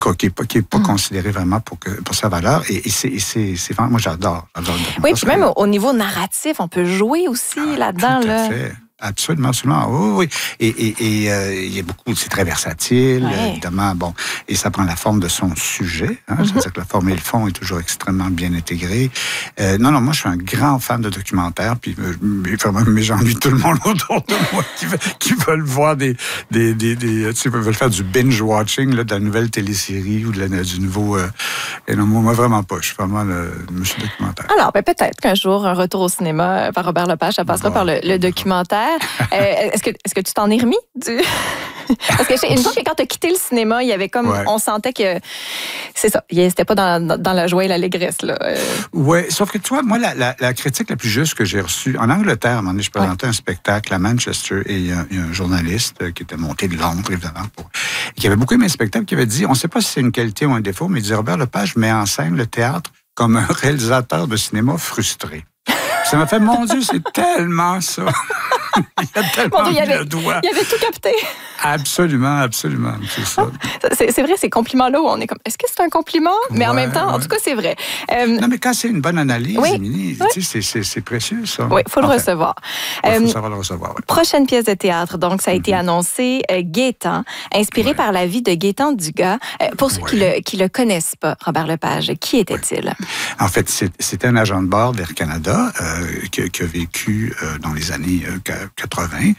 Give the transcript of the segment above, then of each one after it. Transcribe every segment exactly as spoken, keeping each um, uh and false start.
qui n'est pas, qui est pas mmh. considéré vraiment pour, que, pour sa valeur. Et, et, c'est, et c'est, c'est vraiment, moi, j'adore. j'adore oui, puis même au niveau narratif, on peut jouer aussi ah, là-dedans. Tout à là. fait. Absolument, absolument. Oui, oui. Et, et, et euh, il y a beaucoup, c'est très versatile, ouais. évidemment. Bon, et ça prend la forme de son sujet. Hein, mm-hmm. C'est-à-dire que la forme et le fond est toujours extrêmement bien intégrés. Euh, non, non, moi, je suis un grand fan de documentaires. Puis, euh, mais j'ennuie tout le monde autour de moi qui, veut, qui veulent voir des, des, des, des tu sais, veulent faire du binge-watching là, de la nouvelle télésérie ou de la, du nouveau. Euh, et non, moi, vraiment pas. Je suis vraiment le monsieur documentaire. Alors, ben, peut-être qu'un jour, un retour au cinéma par Robert Lepage, ça passera bon, par le, le documentaire. Euh, est-ce, que, est-ce que tu t'en es remis du... Parce que une fois que quand tu as quitté le cinéma, il y avait comme... Ouais. On sentait que... C'est ça, c'était pas dans, dans la joie et l'allégresse. Là. Euh... Oui, sauf que tu vois, moi, la, la, la critique la plus juste que j'ai reçue... En Angleterre, à un moment donné, je présentais ouais. un spectacle à Manchester et il y a, il y a un journaliste qui était monté de Londres, évidemment, pour, et qui avait beaucoup aimé le spectacle, qui avait dit, on ne sait pas si c'est une qualité ou un défaut, mais il disait, Robert Lepage met en scène le théâtre comme un réalisateur de cinéma frustré. Ça m'a fait, mon Dieu, c'est tellement ça. Il y a tellement Dieu, il mis avait, le doigt. Il avait tout capté. Absolument, absolument. C'est ça. C'est, c'est vrai, ces compliments-là où on est comme, est-ce que c'est un compliment? Mais ouais, en même temps, ouais. en tout cas, c'est vrai. Euh, non, mais quand c'est une bonne analyse, oui, Émilie, oui. tu sais, c'est, c'est, c'est précieux, ça. Oui, il faut enfin, le recevoir. Il faut euh, savoir le recevoir, oui. Prochaine pièce de théâtre, donc, ça a mm-hmm. été annoncé, euh, Gaétan, inspiré ouais. par la vie de Gaétan Dugas. Euh, pour ceux ouais. qui le, qui le connaissent pas, Robert Lepage, qui était-il? Ouais. En fait, c'est, c'était un agent de bord d'Air Canada euh, qui, qui a vécu euh, dans les années euh, quatre-vingts.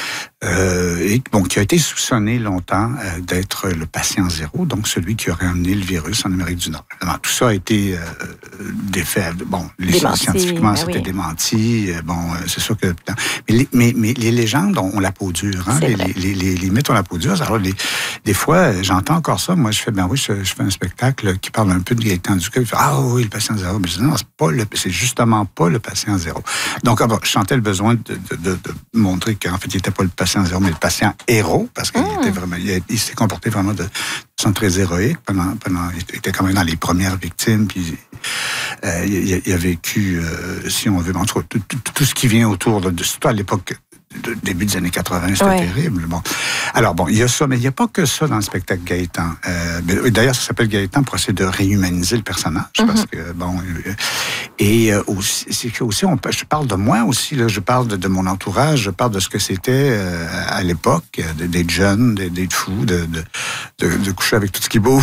Euh, et bon, qui a été soupçonné longtemps euh, d'être le patient zéro, donc celui qui aurait amené le virus en Amérique du Nord. Évidemment, tout ça a été euh, défait. Bon, les démenti, scientifiquement, ben c'était oui. démenti. Bon, euh, c'est sûr que... Mais les, mais, mais les légendes ont, ont la peau dure. Hein? Les, les, les, les mythes ont la peau dure. Alors, les, des fois, j'entends encore ça. Moi, je fais, ben oui, je, je fais un spectacle qui parle un peu de Gaétan Dugas. Je fais, ah oui, le patient zéro. Mais je dis, non, c'est, pas le, c'est justement pas le patient zéro. Donc, bon, je sentais le besoin de, de, de, de montrer qu'en fait, il n'était pas le patient zéro, mais le patient héros, parce qu'il mmh. était vraiment, il, il s'est comporté vraiment de façon très héroïque pendant, pendant, il était quand même dans les premières victimes, puis euh, il, il a vécu, euh, si on veut, entre tout, tout, tout ce qui vient autour de, surtout à l'époque de début des années quatre-vingts, c'était ouais. terrible. Bon. Alors, bon, il y a ça, mais il n'y a pas que ça dans le spectacle Gaétan. Euh, d'ailleurs, ça s'appelle Gaétan pour essayer de réhumaniser le personnage, mm-hmm. parce que, bon... Euh, et euh, aussi, c'est aussi, on, je parle de moi aussi, là, je parle de, de mon entourage, je parle de ce que c'était euh, à l'époque, de, d'être jeune, d'être fou, de, de, de, de coucher avec tout ce qui bouge.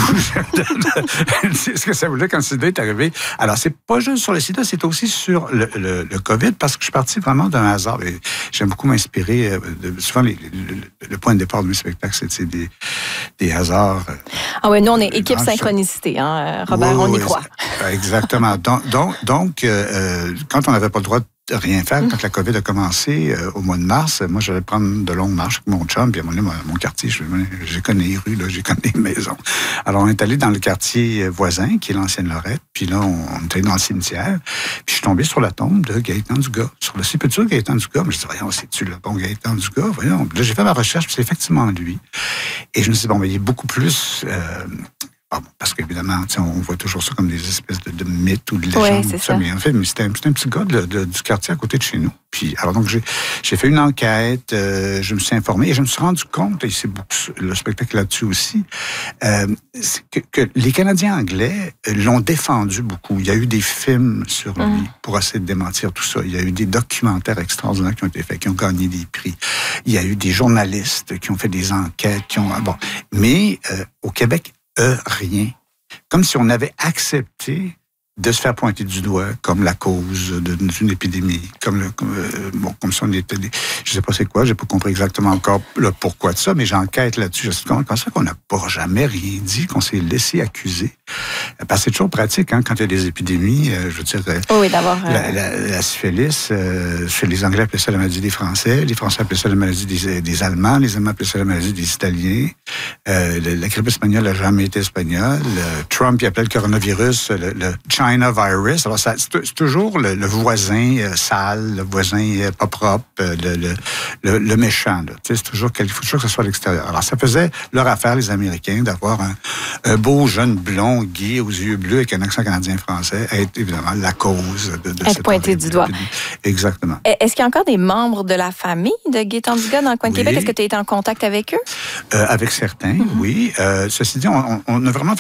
C'est ce que ça voulait quand le sida est arrivé. Alors, c'est pas juste sur le sida, c'est aussi sur le, le, le COVID, parce que je suis parti vraiment d'un hasard. Et j'aime beaucoup m'inspirer. De, souvent, les, le, le point de départ de mes spectacles, c'est, c'est des, des hasards. Ah oui, nous, on est équipe synchronicité, hein, Robert, oui, on y oui, croit. Exactement. Donc, donc, donc euh, quand on n'avait pas le droit de rien faire, quand la COVID a commencé euh, au mois de mars, moi, j'allais prendre de longues marches avec mon chum, puis à mon, mon quartier, je, je connais les rues, là, je connais les maisons. Alors, on est allé dans le quartier voisin, qui est l'ancienne Lorette, puis là, on, on est allé dans le cimetière, puis je suis tombé sur la tombe de Gaétan Dugas, sur le sépulture de Gaétan Dugas. Mais je dis, voyons, c'est-tu le bon Gaétan Dugas? Voyons. Là, j'ai fait ma recherche, puis c'est effectivement lui. Et je me suis dit, bon, mais il est beaucoup plus... Euh, parce qu'évidemment, on voit toujours ça comme des espèces de, de mythes ou de légendes. Oui, c'est ça. Mais en fait, mais c'était, un, c'était un petit gars de, de, du quartier à côté de chez nous. Puis, alors donc, j'ai, j'ai fait une enquête, euh, je me suis informé et je me suis rendu compte, et c'est beaucoup, le spectacle là-dessus aussi, euh, que, que les Canadiens anglais l'ont défendu beaucoup. Il y a eu des films sur lui mmh. pour essayer de démentir tout ça. Il y a eu des documentaires extraordinaires qui ont été faits, qui ont gagné des prix. Il y a eu des journalistes qui ont fait des enquêtes, qui ont... Bon, mais euh, au Québec, Euh, rien. Comme si on avait accepté de se faire pointer du doigt comme la cause de, d'une épidémie, comme le, comme, euh, bon, comme si on était des, je sais pas c'est quoi, j'ai pas compris exactement encore le pourquoi de ça, mais j'enquête là-dessus. Je sais comment, comment ça qu'on n'a pas jamais rien dit, qu'on s'est laissé accuser. Parce que c'est toujours pratique, hein, quand il y a des épidémies, euh, je veux dire, oh oui, d'abord, euh... la, la, la syphilis, euh, chez les Anglais appelaient ça la maladie des Français, les Français appelaient ça la maladie des, des Allemands, les Allemands appelaient ça la maladie des Italiens, euh, la, la grippe espagnole n'a jamais été espagnole, euh, Trump il appelait le coronavirus le, le China virus. Alors, ça, c'est, c'est toujours le, le voisin euh, sale, le voisin euh, pas propre, euh, le, le, le, le méchant. Là. C'est toujours qu'il faut toujours que ce soit à l'extérieur. Alors, ça faisait leur affaire, les Américains, d'avoir un, un beau jeune blond, gay, aux yeux bleus, avec un accent canadien-français, être évidemment la cause de, de être cette pointé du doigt. Exactement. Est-ce qu'il y a encore des membres de la famille de Gaétan Dugas dans le coin de oui. Québec? Est-ce que tu as été en contact avec eux? Euh, avec certains, mm-hmm. oui. Euh, ceci dit, on, on a vraiment